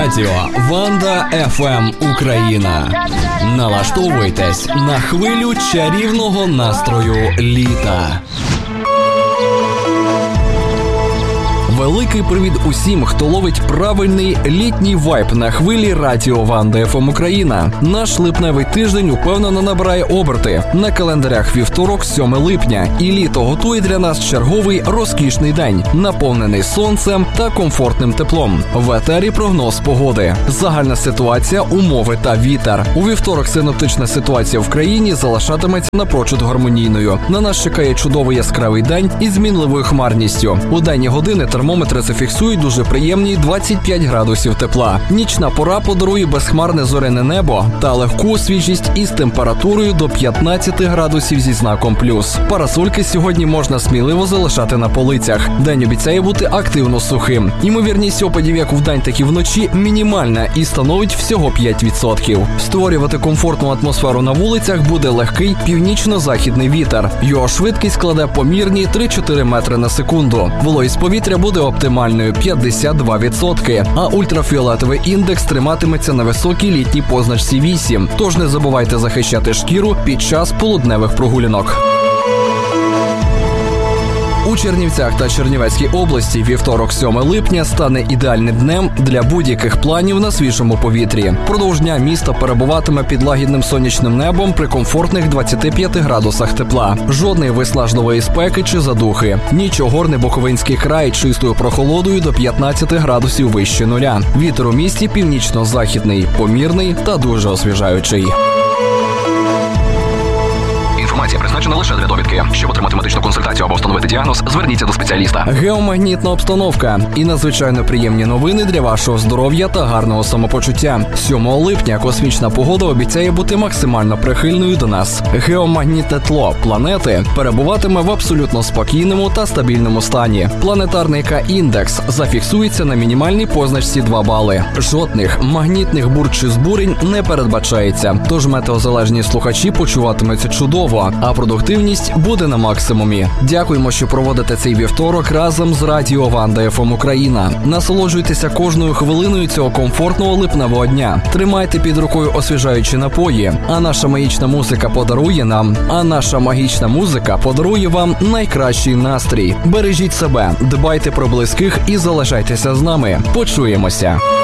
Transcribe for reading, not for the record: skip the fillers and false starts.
Радіо Ванда ФМ Україна. Налаштовуйтесь на хвилю чарівного настрою літа. Великий привіт усім, хто ловить правильний літній вайб на хвилі Радіо Ванда ФМ Україна. Наш липневий тиждень упевнено набирає оберти. На календарях вівторок, 7 липня. І літо готує для нас черговий розкішний день, наповнений сонцем та комфортним теплом. В етері прогноз погоди. Загальна ситуація, умови та вітер. У вівторок синоптична ситуація в країні залишатиметься напрочуд гармонійною. На нас чекає чудовий яскравий день із змінливою хмарністю. У денні години термометри зафіксують дуже приємні 25 градусів тепла. Нічна пора подарує безхмарне зоряне небо та легку свіжість із температурою до 15 градусів зі знаком плюс. Парасольки сьогодні можна сміливо залишати на полицях. День обіцяє бути активно сухим. Ймовірність опадів як вдень, так і вночі мінімальна і становить всього 5%. Створювати комфортну атмосферу на вулицях буде легкий північно-західний вітер. Його швидкість складе помірні 3-4 метри на секунду. Вологість повітря буде оптимальною 52%, а ультрафіолетовий індекс триматиметься на високій літній позначці 8. Тож не забувайте захищати шкіру під час полудневих прогулянок. У Чернівцях та Чернівецькій області вівторок 7 липня стане ідеальним днем для будь-яких планів на свіжому повітрі. Продовж дня місто перебуватиме під лагідним сонячним небом при комфортних 25 градусах тепла. Жодної виснажливої спеки чи задухи. Ніч огорне Буковинський край чистою прохолодою до 15 градусів вище нуля. Вітер у місті північно-західний, помірний та дуже освіжаючий. Інформація призначена лише для довідки. Щоб отримати медичну консультацію або встановити діагноз, зверніться до спеціаліста. Геомагнітна обстановка і надзвичайно приємні новини для вашого здоров'я та гарного самопочуття. 7 липня космічна погода обіцяє бути максимально прихильною до нас. Геомагнітне тло планети перебуватиме в абсолютно спокійному та стабільному стані. Планетарний К-індекс зафіксується на мінімальній позначці 2 бали. Жодних магнітних бур чи збурень не передбачається. Тож метеозалежні слухачі почуватимуться чудово, а продуктивність буде на максимумі. Дякуємо, що проводите цей вівторок разом з Радіо Ванда ФМ Україна. Насолоджуйтеся кожною хвилиною цього комфортного липневого дня. Тримайте під рукою освіжаючі напої, а наша магічна музика подарує вам найкращий настрій. Бережіть себе, дбайте про близьких і залишайтеся з нами. Почуємося.